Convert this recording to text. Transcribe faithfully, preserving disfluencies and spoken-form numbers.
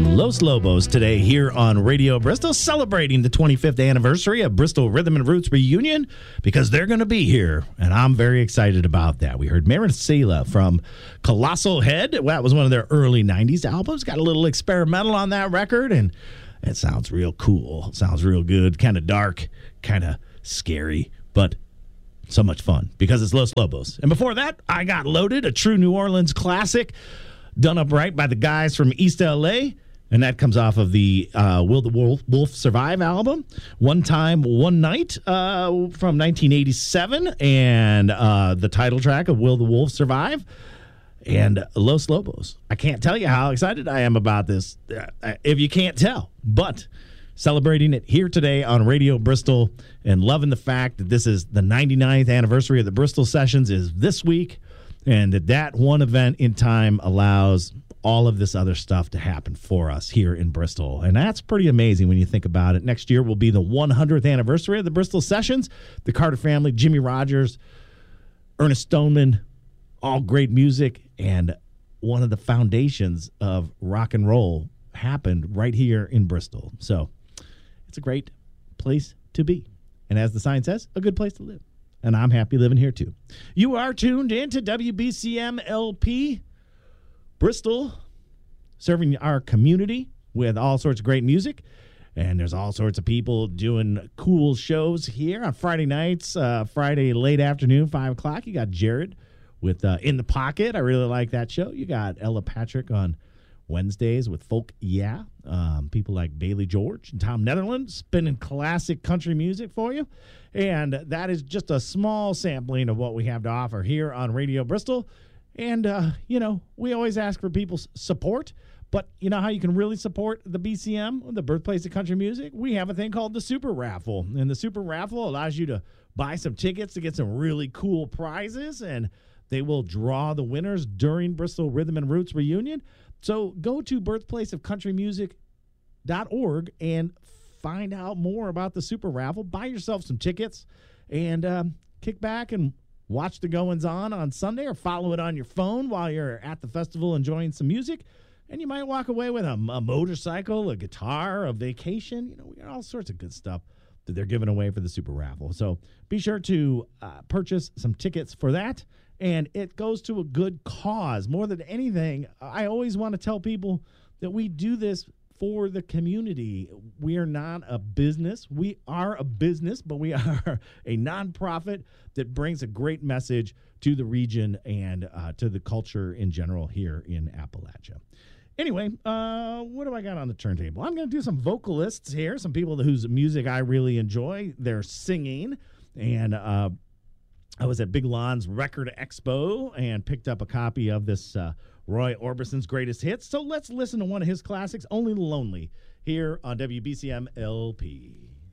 Los Lobos today here on Radio Bristol, celebrating the twenty-fifth anniversary of Bristol Rhythm and Roots Reunion, because they're going to be here, and I'm very excited about that. We heard Maricela from Colossal Head. Well, that was one of their early nineties albums. Got a little experimental on that record, and it sounds real cool. It sounds real good, kind of dark, kind of scary, but so much fun because it's Los Lobos. And before that, I Got Loaded, a true New Orleans classic, done up right by the guys from East L A, and that comes off of the uh, Will the Wolf, Wolf Survive album, One Time, One Night uh, from nineteen eighty-seven, and uh, the title track of Will the Wolf Survive, and Los Lobos. I can't tell you how excited I am about this, uh, if you can't tell, but celebrating it here today on Radio Bristol and loving the fact that this is the ninety-ninth anniversary of the Bristol Sessions is this week, and that that one event in time allows all of this other stuff to happen for us here in Bristol. And that's pretty amazing when you think about it. Next year will be the one hundredth anniversary of the Bristol Sessions. The Carter family, Jimmy Rogers, Ernest Stoneman, all great music, and one of the foundations of rock and roll happened right here in Bristol. So it's a great place to be. And as the sign says, a good place to live. And I'm happy living here, too. You are tuned in to W B C M L P Bristol, serving our community with all sorts of great music. And there's all sorts of people doing cool shows here on Friday nights, uh, Friday late afternoon, five o'clock. You got Jared with uh, In the Pocket. I really like that show. You got Ella Patrick on Wednesdays with Folk Yeah. Um, people like Bailey George and Tom Netherland spinning classic country music for you. And that is just a small sampling of what we have to offer here on Radio Bristol. And, uh, you know, we always ask for people's support. But you know how you can really support the B C M, the birthplace of country music? We have a thing called the Super Raffle. And the Super Raffle allows you to buy some tickets to get some really cool prizes. And they will draw the winners during Bristol Rhythm and Roots Reunion. So go to birthplace of country music dot org and find out more about the Super Raffle. Buy yourself some tickets and um, kick back and watch the goings-on on Sunday, or follow it on your phone while you're at the festival enjoying some music. And you might walk away with a, a motorcycle, a guitar, a vacation. You know, we got all sorts of good stuff that they're giving away for the Super Raffle. So be sure to uh, purchase some tickets for that. And it goes to a good cause. More than anything, I always want to tell people that we do this for the community. We are not a business. We are a business, but we are a nonprofit that brings a great message to the region and uh, to the culture in general here in Appalachia. Anyway, uh, what do I got on the turntable? I'm going to do some vocalists here, some people whose music I really enjoy. They're singing, and uh, I was at Big Lon's Record Expo and picked up a copy of this uh, Roy Orbison's Greatest Hits. So let's listen to one of his classics, Only the Lonely, here on W B C M L P.